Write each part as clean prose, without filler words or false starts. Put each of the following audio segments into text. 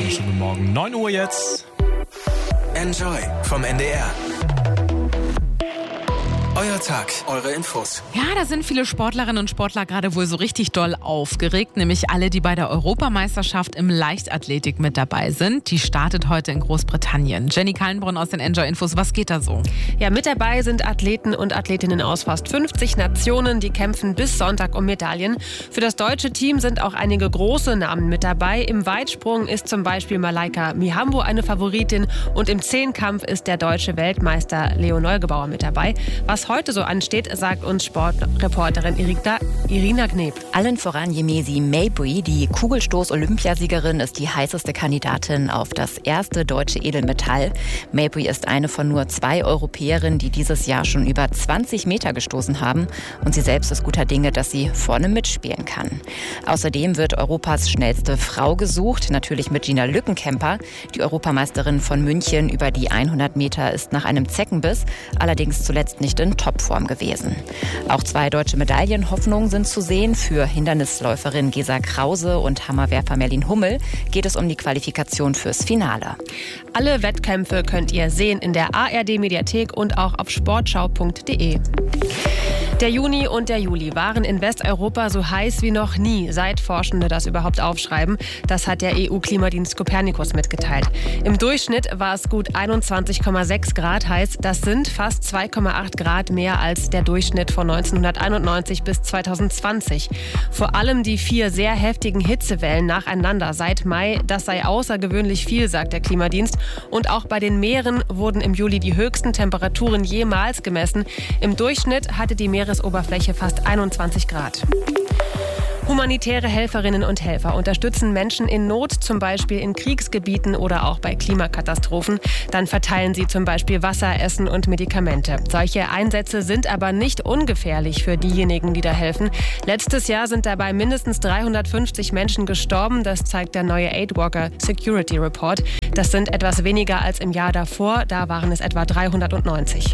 wunderschönen guten Morgen. 9 Uhr jetzt. Enjoy vom NDR. Euer Tag, eure Infos. Ja, da sind viele Sportlerinnen und Sportler gerade wohl so richtig doll aufgeregt. Nämlich alle, die bei der Europameisterschaft im Leichtathletik mit dabei sind. Die startet heute in Großbritannien. Jenny Kallenbrunn aus den Enjoy-Infos. Was geht da so? Ja, mit dabei sind Athleten und Athletinnen aus fast 50 Nationen. Die kämpfen bis Sonntag um Medaillen. Für das deutsche Team sind auch einige große Namen mit dabei. Im Weitsprung ist zum Beispiel Malaika Mihambo eine Favoritin. Und im Zehnkampf ist der deutsche Weltmeister Leo Neugebauer mit dabei. Was heute so ansteht, sagt uns Sportreporterin Irina Kneb. Allen voran Yemezi Mabry, die Kugelstoß-Olympiasiegerin, ist die heißeste Kandidatin auf das erste deutsche Edelmetall. Mabry ist eine von nur 2 Europäerinnen, die dieses Jahr schon über 20 Meter gestoßen haben. Und sie selbst ist guter Dinge, dass sie vorne mitspielen kann. Außerdem wird Europas schnellste Frau gesucht, natürlich mit Gina Lückenkämper. Die Europameisterin von München über die 100 Meter ist nach einem Zeckenbiss, allerdings zuletzt nicht in Topform gewesen. Auch 2 deutsche Medaillenhoffnungen sind zu sehen. Für Hindernisläuferin Gesa Krause und Hammerwerfer Merlin Hummel geht es um die Qualifikation fürs Finale. Alle Wettkämpfe könnt ihr sehen in der ARD-Mediathek und auch auf sportschau.de. Der Juni und der Juli waren in Westeuropa so heiß wie noch nie, seit Forschende das überhaupt aufschreiben. Das hat der EU-Klimadienst Copernicus mitgeteilt. Im Durchschnitt war es gut 21,6 Grad heiß. Das sind fast 2,8 Grad mehr als der Durchschnitt von 1991 bis 2020. Vor allem die 4 sehr heftigen Hitzewellen nacheinander seit Mai, das sei außergewöhnlich viel, sagt der Klimadienst. Und auch bei den Meeren wurden im Juli die höchsten Temperaturen jemals gemessen. Im Durchschnitt hatte die Meeresoberfläche fast 21 Grad. Humanitäre Helferinnen und Helfer unterstützen Menschen in Not, zum Beispiel in Kriegsgebieten oder auch bei Klimakatastrophen. Dann verteilen sie zum Beispiel Wasser, Essen und Medikamente. Solche Einsätze sind aber nicht ungefährlich für diejenigen, die da helfen. Letztes Jahr sind dabei mindestens 350 Menschen gestorben. Das zeigt der neue Aidwalker Security Report. Das sind etwas weniger als im Jahr davor. Da waren es etwa 390.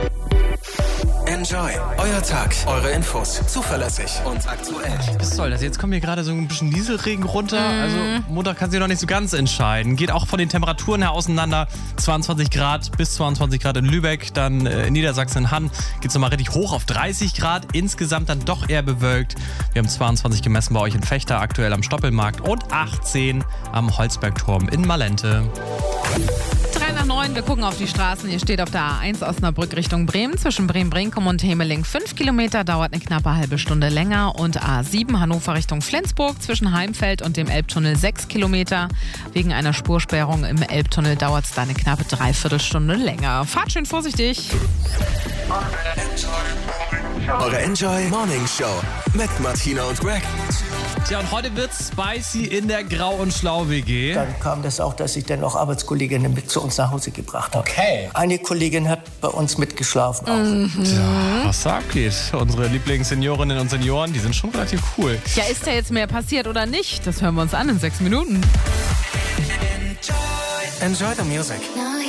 Enjoy, euer Tag, eure Infos, zuverlässig und aktuell. Was soll das? Jetzt kommt hier gerade so ein bisschen Nieselregen runter. Also Montag kann sich noch nicht so ganz entscheiden. Geht auch von den Temperaturen her auseinander. 22 Grad bis 22 Grad in Lübeck. Dann in Niedersachsen in Hann geht es nochmal richtig hoch auf 30 Grad. Insgesamt dann doch eher bewölkt. Wir haben 22 gemessen bei euch in Fechter, aktuell am Stoppelmarkt. Und 18 am Holzbergturm in Malente. 3 nach 9, wir gucken auf die Straßen. Hier steht auf der A1 Osnabrück Richtung Bremen. Zwischen Bremen-Brinkum und Hemeling 5 Kilometer, dauert eine knappe halbe Stunde länger. Und A7 Hannover Richtung Flensburg zwischen Heimfeld und dem Elbtunnel 6 Kilometer. Wegen einer Spursperrung im Elbtunnel dauert es da eine knappe Dreiviertelstunde länger. Fahrt schön vorsichtig. Eure Enjoy Morning Show mit Martina und Greg. Tja, und heute wird's spicy in der Grau- und Schlau-WG. Dann kam das auch, dass ich dann noch Arbeitskolleginnen mit zu uns nach Hause gebracht habe. Okay. Eine Kollegin hat bei uns mitgeschlafen auch. Ja, was sagt ihr? Unsere Lieblingsseniorinnen und Senioren, die sind schon relativ cool. Ja, ist da jetzt mehr passiert oder nicht? Das hören wir uns an in 6 Minuten. Enjoy the music.